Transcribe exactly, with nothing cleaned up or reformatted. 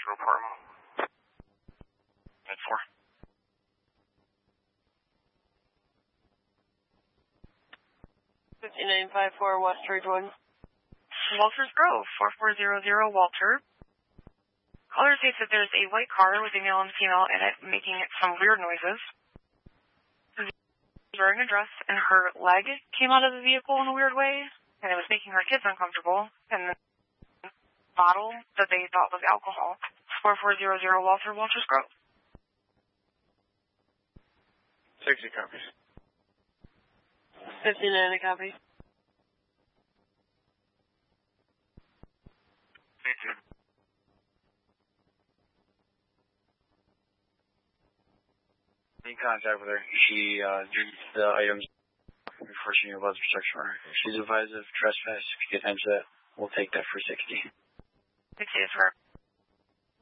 apartment. Mid four. fifty-nine five four West Ridge one. Walters Grove, four four zero zero Walter. Caller states that there's a white car with a male and female in it making some weird noises. She's wearing a dress and her leg came out of the vehicle in a weird way and it was making her kids uncomfortable. And the bottle that they thought was alcohol. four four zero zero Walter, Walters Grove. sixty copies. fifty-nine a copy. fifty-two. In contact with her. She uh, did the items before she knew about the protection order. She's advised of trespass. If you get into that, we'll take that for sixty. sixty is her.